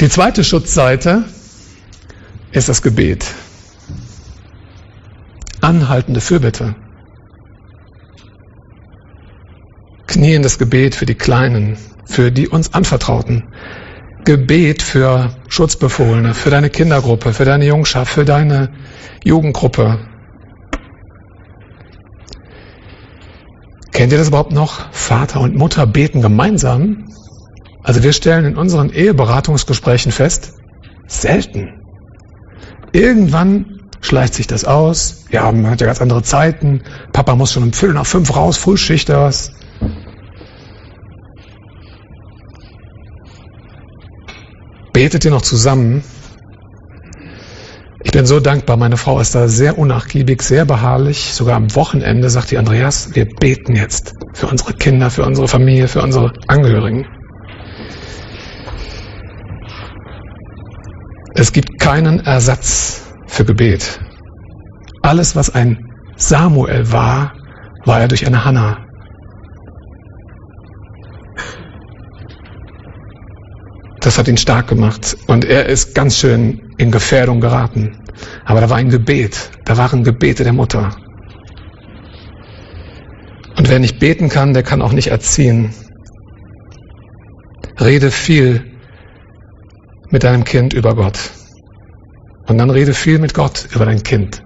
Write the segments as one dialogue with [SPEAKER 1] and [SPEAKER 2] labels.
[SPEAKER 1] Die zweite Schutzseite ist das Gebet. Anhaltende Fürbitte. Kniendes Gebet für die Kleinen, für die uns Anvertrauten. Gebet für Schutzbefohlene, für deine Kindergruppe, für deine Jungschaft, für deine Jugendgruppe. Kennt ihr das überhaupt noch? Vater und Mutter beten gemeinsam. Also wir stellen in unseren Eheberatungsgesprächen fest, selten. Irgendwann schleicht sich das aus. Ja, man hat ja ganz andere Zeiten. Papa muss schon um 4:45 raus, Frühschicht oder was. Betet ihr noch zusammen? Ich bin so dankbar, meine Frau ist da sehr unnachgiebig, sehr beharrlich. Sogar am Wochenende sagt die Andreas, wir beten jetzt für unsere Kinder, für unsere Familie, für unsere Angehörigen. Es gibt keinen Ersatz für Gebet. Alles, was ein Samuel war, war er durch eine Hannah. Das hat ihn stark gemacht und er ist ganz schön in Gefährdung geraten. Aber da war ein Gebet, da waren Gebete der Mutter. Und wer nicht beten kann, der kann auch nicht erziehen. Rede viel mit deinem Kind über Gott. Und dann rede viel mit Gott über dein Kind.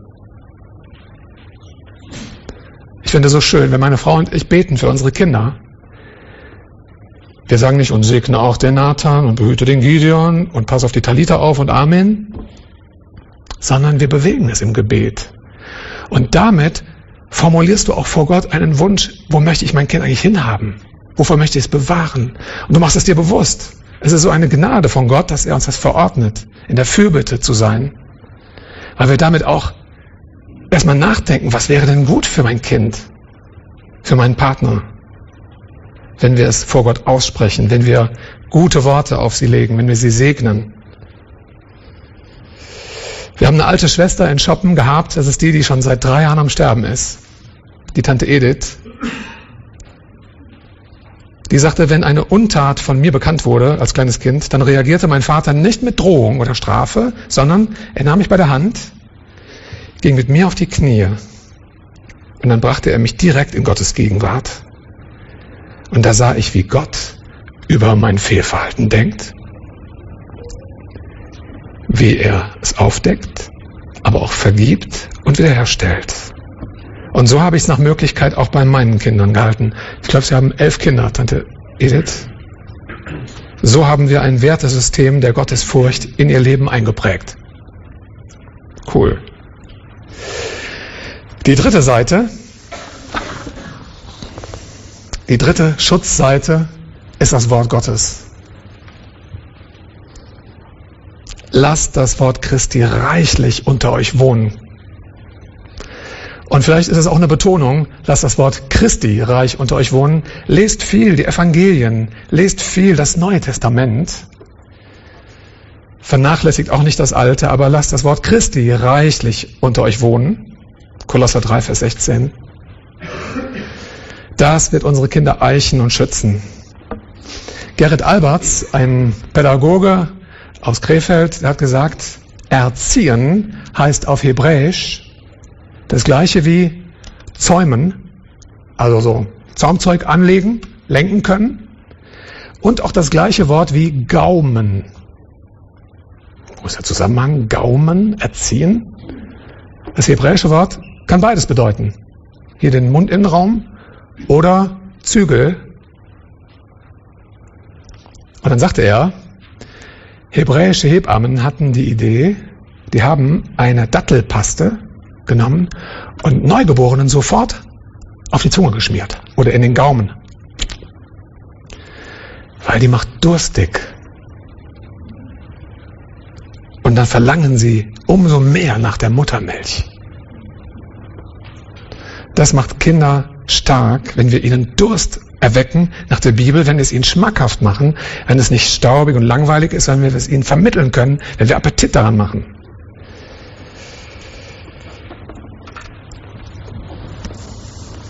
[SPEAKER 1] Ich finde es so schön, wenn meine Frau und ich beten für unsere Kinder. Wir sagen nicht, und segne auch den Nathan und behüte den Gideon und pass auf die Talita auf und Amen, sondern wir bewegen es im Gebet. Und damit formulierst du auch vor Gott einen Wunsch, wo möchte ich mein Kind eigentlich hinhaben? Wovor möchte ich es bewahren? Und du machst es dir bewusst. Es ist so eine Gnade von Gott, dass er uns das verordnet, in der Fürbitte zu sein, weil wir damit auch erstmal nachdenken, was wäre denn gut für mein Kind, für meinen Partner, wenn wir es vor Gott aussprechen, wenn wir gute Worte auf sie legen, wenn wir sie segnen. Wir haben eine alte Schwester in Schoppen gehabt, das ist die schon seit 3 Jahren am Sterben ist, die Tante Edith. Die sagte, wenn eine Untat von mir bekannt wurde als kleines Kind, dann reagierte mein Vater nicht mit Drohung oder Strafe, sondern er nahm mich bei der Hand, ging mit mir auf die Knie und dann brachte er mich direkt in Gottes Gegenwart. Und da sah ich, wie Gott über mein Fehlverhalten denkt, wie er es aufdeckt, aber auch vergibt und wiederherstellt. Und so habe ich es nach Möglichkeit auch bei meinen Kindern gehalten. Ich glaube, sie haben 11 Kinder, Tante Edith. So haben wir ein Wertesystem der Gottesfurcht in ihr Leben eingeprägt. Cool. Die dritte Seite, die dritte Schutzseite ist das Wort Gottes. Lasst das Wort Christi reichlich unter euch wohnen. Und vielleicht ist es auch eine Betonung, lasst das Wort Christi reich unter euch wohnen. Lest viel die Evangelien, lest viel das Neue Testament. Vernachlässigt auch nicht das Alte, aber lasst das Wort Christi reichlich unter euch wohnen. Kolosser 3, Vers 16. Das wird unsere Kinder eichen und schützen. Gerrit Alberts, ein Pädagoge aus Krefeld, der hat gesagt, erziehen heißt auf Hebräisch das gleiche wie zäumen, also so Zaumzeug anlegen, lenken können, und auch das gleiche Wort wie Gaumen. Wo ist der Zusammenhang? Gaumen, erziehen? Das hebräische Wort kann beides bedeuten. Hier den Mundinnenraum oder Zügel. Und dann sagte er, hebräische Hebammen hatten die Idee, die haben eine Dattelpaste genommen und Neugeborenen sofort auf die Zunge geschmiert oder in den Gaumen. Weil die macht durstig. Und dann verlangen sie umso mehr nach der Muttermilch. Das macht Kinder stark, wenn wir ihnen Durst erwecken nach der Bibel, wenn wir es ihnen schmackhaft machen, wenn es nicht staubig und langweilig ist, sondern wenn wir es ihnen vermitteln können, wenn wir Appetit daran machen.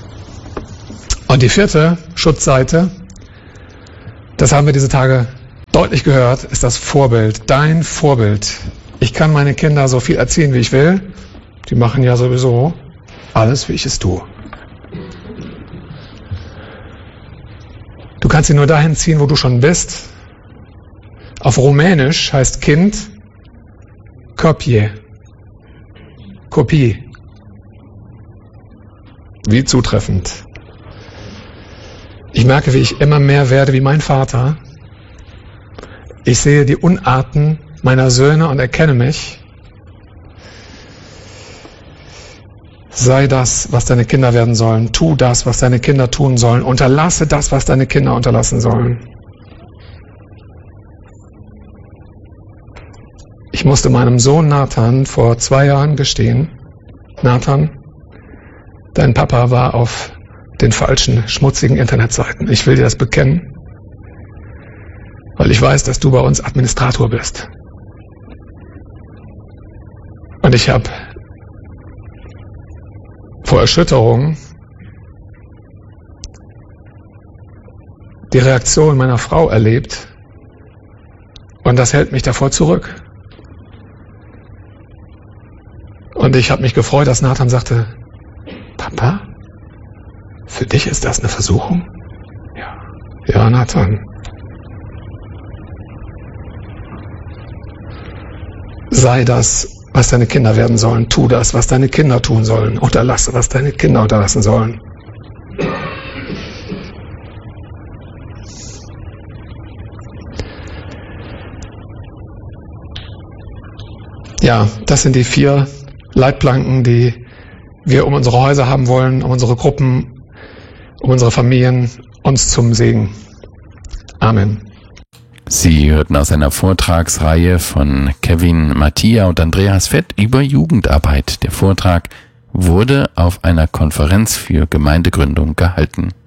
[SPEAKER 1] Und die vierte Schutzseite, das haben wir diese Tage deutlich gehört, ist das Vorbild, dein Vorbild. Ich kann meine Kinder so viel erziehen, wie ich will. Die machen ja sowieso alles, wie ich es tue. Du kannst sie nur dahin ziehen, wo du schon bist. Auf Rumänisch heißt Kind Kopie. Kopie. Wie zutreffend. Ich merke, wie ich immer mehr werde wie mein Vater. Ich sehe die Unarten meiner Söhne und erkenne mich. Sei das, was deine Kinder werden sollen. Tu das, was deine Kinder tun sollen. Unterlasse das, was deine Kinder unterlassen sollen. Ich musste meinem Sohn Nathan vor 2 Jahren gestehen: Nathan, dein Papa war auf den falschen, schmutzigen Internetseiten. Ich will dir das bekennen, weil ich weiß, dass du bei uns Administrator bist. Und ich habe vor Erschütterung die Reaktion meiner Frau erlebt, und das hält mich davor zurück. Und ich habe mich gefreut, dass Nathan sagte: Papa, für dich ist das eine Versuchung? Ja. Ja, Nathan. Sei das, was deine Kinder werden sollen. Tu das, was deine Kinder tun sollen. Unterlasse, was deine Kinder unterlassen sollen. Ja, das sind die 4 Leitplanken, die wir um unsere Häuser haben wollen, um unsere Gruppen, um unsere Familien, uns zum Segen. Amen.
[SPEAKER 2] Sie hörten aus einer Vortragsreihe von Kevin Mattia und Andreas Fett über Jugendarbeit. Der Vortrag wurde auf einer Konferenz für Gemeindegründung gehalten.